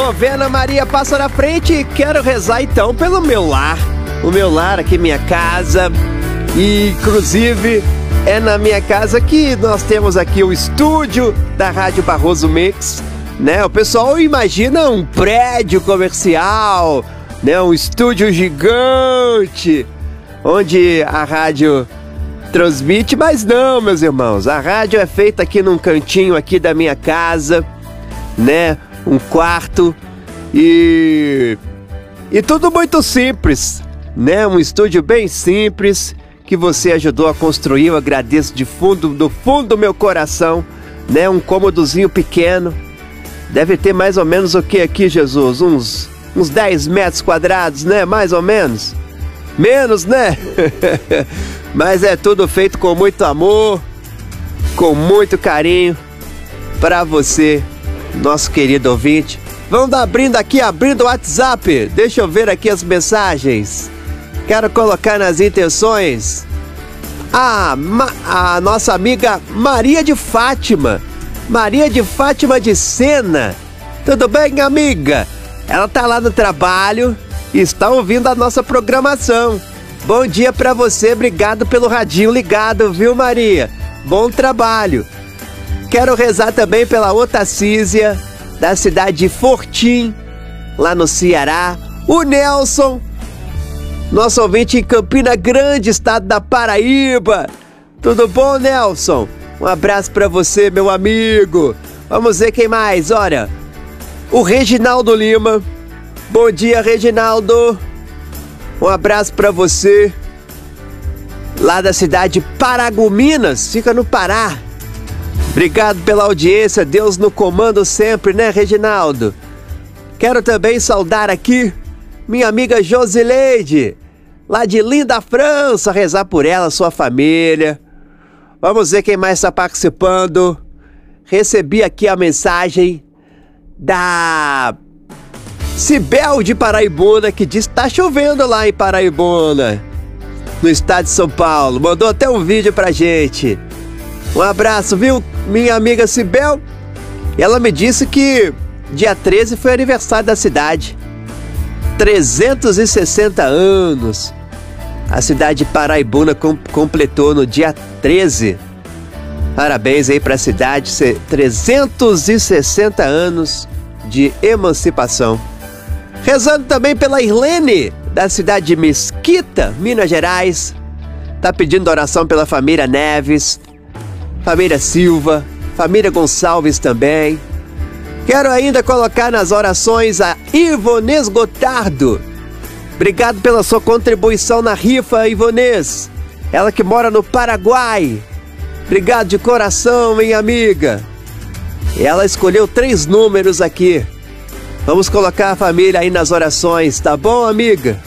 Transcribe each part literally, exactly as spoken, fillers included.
Tô vendo a Maria passa na frente e quero rezar então pelo meu lar. O meu lar aqui, minha casa. E inclusive é na minha casa que nós temos aqui o estúdio da Rádio Barroso Mix, né? O pessoal imagina um prédio comercial, né? Um estúdio gigante onde a rádio transmite, mas não, meus irmãos. A rádio é feita aqui num cantinho aqui da minha casa, né? Um quarto e e tudo muito simples, né? Um estúdio bem simples que você ajudou a construir. Eu agradeço de fundo, do fundo do meu coração, né? Um cômodozinho pequeno. Deve ter mais ou menos o que aqui, Jesus? Uns, uns dez metros quadrados, né? Mais ou menos. Menos, né? Mas é tudo feito com muito amor, com muito carinho para você, nosso querido ouvinte. Vamos dar abrindo aqui, abrindo o WhatsApp. Deixa eu ver aqui as mensagens. Quero colocar nas intenções a, a nossa amiga Maria de Fátima. Maria de Fátima de Sena. Tudo bem, amiga? Ela tá lá no trabalho e está ouvindo a nossa programação. Bom dia pra você, obrigado pelo radinho ligado, viu, Maria? Bom trabalho. Quero rezar também pela Otacísia, da cidade de Fortim, lá no Ceará. O Nelson, nosso ouvinte em Campina Grande, estado da Paraíba. Tudo bom, Nelson? Um abraço pra você, meu amigo. Vamos ver quem mais, olha. O Reginaldo Lima. Bom dia, Reginaldo. Um abraço pra você. Lá da cidade de Paragominas, fica no Pará. Obrigado pela audiência, Deus no comando sempre, né, Reginaldo? Quero também saudar aqui minha amiga Josileide, lá de linda França, rezar por ela, sua família. Vamos ver quem mais está participando. Recebi aqui a mensagem da Cibel de Paraibuna, que diz que tá chovendo lá em Paraibuna, no estado de São Paulo. Mandou até um vídeo pra gente. Um abraço, viu, minha amiga Cibel? Ela me disse que dia treze foi aniversário da cidade. trezentos e sessenta anos. A cidade de Paraibuna com, completou no dia treze. Parabéns aí pra cidade, trezentos e sessenta anos de emancipação. Rezando também pela Irlene, da cidade de Mesquita, Minas Gerais. Tá pedindo oração pela família Neves, família Silva, família Gonçalves também. Quero ainda colocar nas orações a Ivonês Gotardo. Obrigado pela sua contribuição na rifa, Ivonês. Ela que mora no Paraguai. Obrigado de coração, minha amiga. Ela escolheu três números aqui. Vamos colocar a família aí nas orações, tá bom, amiga?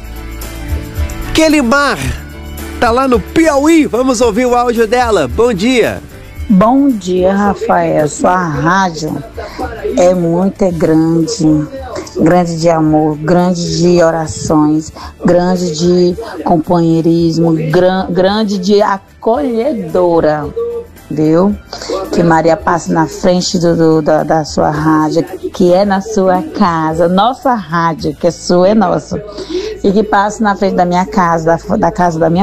Kelimar tá lá no Piauí. Vamos ouvir o áudio dela. Bom dia. Bom dia, Rafael. Sua rádio é muito é grande, grande de amor, grande de orações, grande de companheirismo, gran, grande de acolhedora, viu? Que Maria passe na frente do, do, da, da sua rádio, que é na sua casa, nossa rádio, que é sua, é nossa, e que passe na frente da minha casa, da, da casa da minha